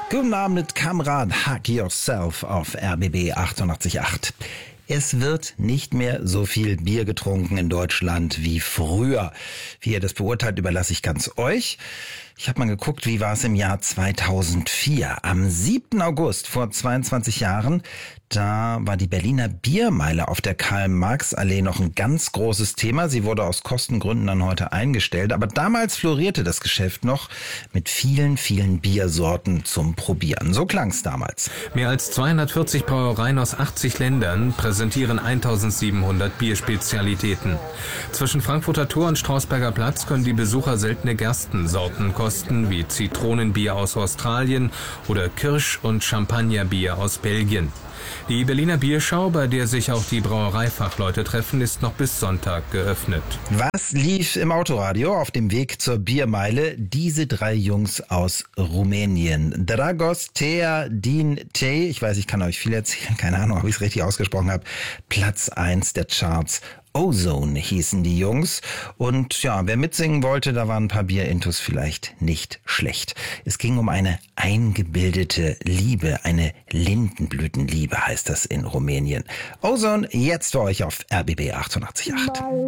Guten Abend, Kamran, Hug Yourself auf RBB 88.8. Es wird nicht mehr so viel Bier getrunken in Deutschland wie früher. Wie ihr das beurteilt, überlasse ich ganz euch. Ich habe mal geguckt, wie war es im Jahr 2004. Am 7. August vor 22 Jahren, da war die Berliner Biermeile auf der Karl-Marx-Allee noch ein ganz großes Thema. Sie wurde aus Kostengründen dann heute eingestellt. Aber damals florierte das Geschäft noch mit vielen, vielen Biersorten zum Probieren. So klang es damals. Mehr als 240 Brauereien aus 80 Ländern präsentieren 1700 Bierspezialitäten. Zwischen Frankfurter Tor und Strausberger Platz können die Besucher seltene Gerstensorten kosten, wie Zitronenbier aus Australien oder Kirsch- und Champagnerbier aus Belgien. Die Berliner Bierschau, bei der sich auch die Brauereifachleute treffen, ist noch bis Sonntag geöffnet. Was lief im Autoradio auf dem Weg zur Biermeile? Diese drei Jungs aus Rumänien. Dragos, Tea, Din, Tei. Ich weiß, ich kann euch viel erzählen. Keine Ahnung, ob ich es richtig ausgesprochen habe. Platz 1 der Charts. Ozone hießen die Jungs. Und ja, wer mitsingen wollte, da waren ein paar Bierintus vielleicht nicht schlecht. Es ging um eine eingebildete Liebe, eine Lindenblütenliebe heißt das in Rumänien. Ozone jetzt für euch auf RBB 88.8.